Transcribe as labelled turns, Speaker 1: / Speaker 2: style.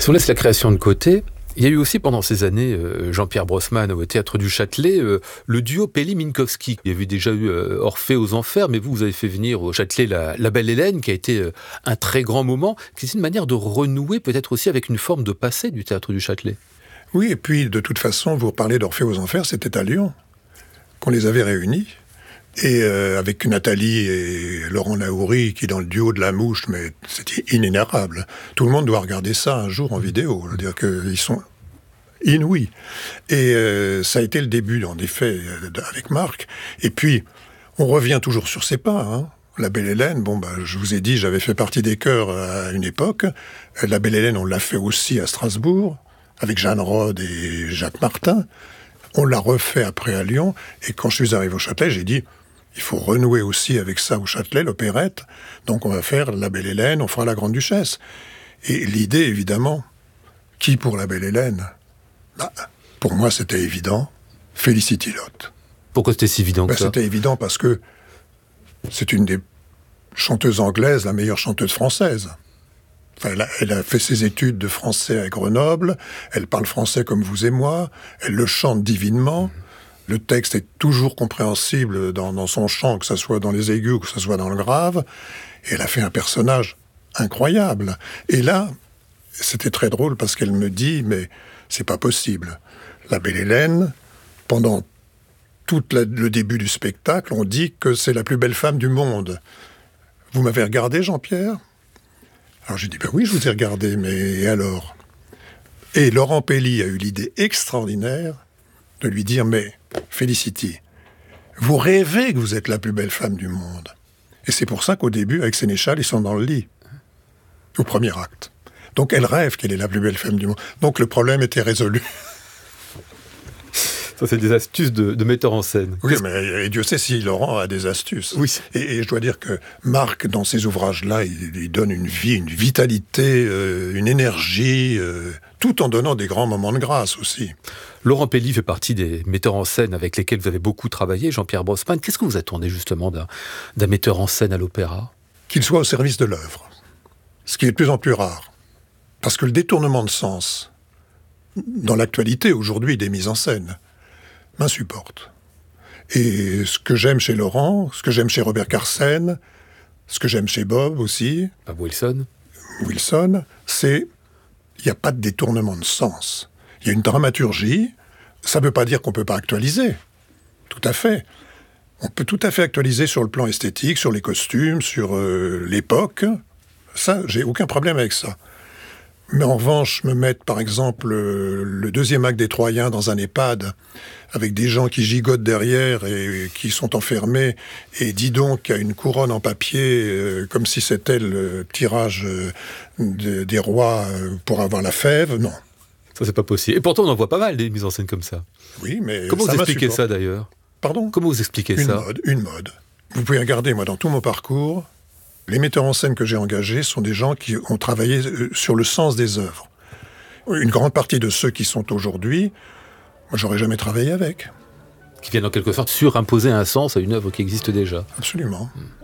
Speaker 1: Si on laisse la création de côté, il y a eu aussi pendant ces années Jean-Pierre Brossman au Théâtre du Châtelet, le duo Pelli-Minkowski. Il y avait déjà eu Orphée aux Enfers, mais vous avez fait venir au Châtelet la Belle Hélène, qui a été un très grand moment. C'est une manière de renouer peut-être aussi avec une forme de passé du Théâtre du Châtelet.
Speaker 2: Oui, et puis de toute façon, vous parlez d'Orphée aux Enfers, c'était à Lyon qu'on les avait réunis. Et avec Nathalie et Laurent Naouri, qui dans le duo de la mouche, mais c'était inénarrable. Tout le monde doit regarder ça un jour en vidéo. Je veux dire qu'ils sont inouïs. Et ça a été le début, en effet, avec Marc. Et puis, on revient toujours sur ses pas. Hein. La Belle Hélène, je vous ai dit, j'avais fait partie des chœurs à une époque. La Belle Hélène, on l'a fait aussi à Strasbourg, avec Jeanne Rode et Jacques Martin. On l'a refait après à Lyon. Et quand je suis arrivé au Châtelet, j'ai dit... Il faut renouer aussi avec ça au Châtelet, l'opérette. Donc on va faire La Belle Hélène, on fera La Grande Duchesse. Et l'idée, évidemment, qui pour La Belle Hélène ? Pour moi, c'était évident, Felicity Lotte.
Speaker 1: Pourquoi c'était si évident que ça ?
Speaker 2: C'était évident parce que c'est une des chanteuses anglaises, la meilleure chanteuse française. Enfin, elle a fait ses études de français à Grenoble, elle parle français comme vous et moi, elle le chante divinement. Le texte est toujours compréhensible dans son chant, que ce soit dans les aigus ou que ce soit dans le grave. Et elle a fait un personnage incroyable. Et là, c'était très drôle parce qu'elle me dit, mais c'est pas possible. La Belle Hélène, pendant tout le début du spectacle, on dit que c'est la plus belle femme du monde. Vous m'avez regardé, Jean-Pierre ? Alors j'ai dit, oui, je vous ai regardé, mais et alors ? Et Laurent Pelli a eu l'idée extraordinaire de lui dire, mais Felicity, vous rêvez que vous êtes la plus belle femme du monde. Et c'est pour ça qu'au début, avec Sénéchal, ils sont dans le lit. Au premier acte. Donc elle rêve qu'elle est la plus belle femme du monde. Donc le problème était résolu.
Speaker 1: Ça, c'est des astuces de metteur en scène.
Speaker 2: Oui, mais Dieu sait si Laurent a des astuces.
Speaker 1: Oui.
Speaker 2: Et je dois dire que Marc, dans ses ouvrages-là, il donne une vie, une vitalité, une énergie, tout en donnant des grands moments de grâce aussi.
Speaker 1: Laurent Pelli fait partie des metteurs en scène avec lesquels vous avez beaucoup travaillé, Jean-Pierre Brossman. Qu'est-ce que vous attendez justement d'un metteur en scène à l'opéra ?
Speaker 2: Qu'il soit au service de l'œuvre, ce qui est de plus en plus rare. Parce que le détournement de sens, dans l'actualité aujourd'hui des mises en scène, m'insupporte. Et ce que j'aime chez Laurent, ce que j'aime chez Robert Carsen, ce que j'aime chez Bob aussi,
Speaker 1: Bob Wilson,
Speaker 2: c'est il n'y a pas de détournement de sens. Il y a une dramaturgie, ça ne veut pas dire qu'on ne peut pas actualiser. Tout à fait. On peut tout à fait actualiser sur le plan esthétique, sur les costumes, sur l'époque. Ça, j'ai aucun problème avec ça. Mais en revanche, me mettre, par exemple, le deuxième acte des Troyens dans un EHPAD, avec des gens qui gigotent derrière et qui sont enfermés, et dis donc, à une couronne en papier, comme si c'était le tirage des rois pour avoir la fève, non.
Speaker 1: Ça, c'est pas possible. Et pourtant, on en voit pas mal des mises en scène comme ça.
Speaker 2: Oui, mais
Speaker 1: comment
Speaker 2: ça
Speaker 1: vous expliquez ça, d'ailleurs ?
Speaker 2: Pardon ?
Speaker 1: Comment vous expliquez ça ?
Speaker 2: Une mode. Vous pouvez regarder, moi, dans tout mon parcours, les metteurs en scène que j'ai engagés sont des gens qui ont travaillé sur le sens des œuvres. Une grande partie de ceux qui sont aujourd'hui, moi, j'aurais jamais travaillé avec.
Speaker 1: Qui viennent en quelque sorte surimposer un sens à une œuvre qui existe déjà.
Speaker 2: Absolument.